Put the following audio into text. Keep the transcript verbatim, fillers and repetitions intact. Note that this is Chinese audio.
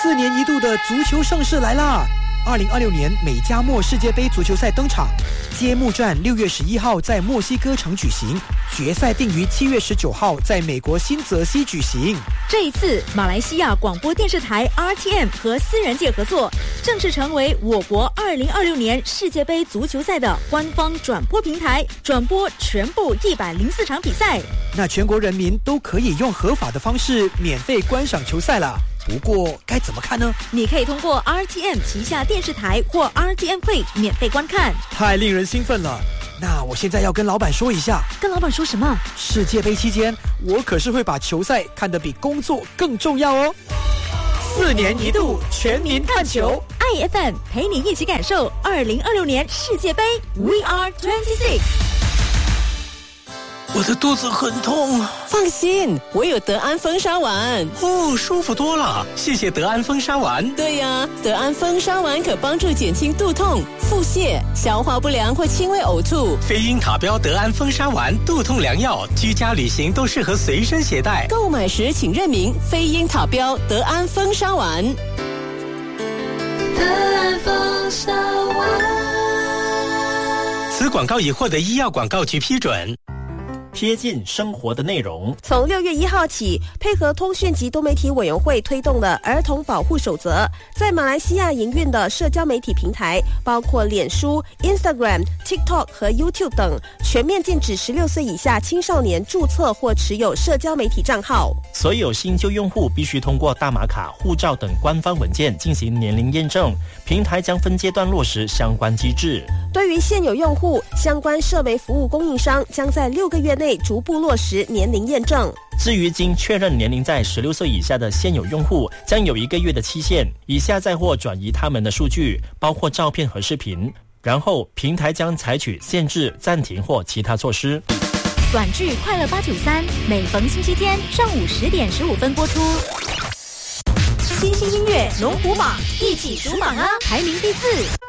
四年一度的足球盛事来啦！二零二六年美加墨世界杯足球赛登场，揭幕战六月十一号在墨西哥城举行，决赛定于七月十九号在美国新泽西举行。 这一次，马来西亚广播电视台 R T M 和私人界合作，正式成为我国二零二六年世界杯足球赛的官方转播平台，转播全部一百零四场比赛。 那全国人民都可以用合法的方式免费观赏球赛了。不过该怎么看呢？ 你可以通过 R T M 旗下电视台或 R T M Play 免费观看。 太令人兴奋了！那我现在要跟老板说一下。 跟老板说什么？ 世界杯期间，我可是会把球赛看得比工作更重要哦。四年一度全民看球 ，I F M 陪你一起感受二零二六年世界杯 We Are twenty-six。 我的肚子很痛。 放心，我有德安风沙丸。 哦，舒服多了，谢谢德安风沙丸。 对呀，德安风沙丸可帮助减轻肚痛、腹泻、消化不良或轻微呕吐。 非英塔标德安风沙丸，肚痛良药，居家旅行都适合随身携带。 购买时请认明非英塔标德安风沙丸。 德安风沙丸。 此广告已获得医药广告局批准。 贴近生活的内容。 从六月一号起，配合通讯及多媒体委员会推动的儿童保护守则，在马来西亚营运的社交媒体平台，包括脸书、Instagram、TikTok 和 YouTube 等，全面禁止十六岁以下青少年注册或持有社交媒体账号。 所有新旧用户必须通过大马卡、护照等官方文件进行年龄验证，平台将分阶段落实相关机制。 对于现有用户，相关社媒服务供应商将在六个月内逐步落实年龄验证。 至于经确认年龄在十六岁以下的现有用户，将有一个月的期限，以下载或转移他们的数据，包括照片和视频，然后平台将采取限制、暂停或其他措施。 短剧《快乐八九三》每逢星期天上午十点十五分播出。新兴音乐龙虎榜，一起数榜啊，排名第四。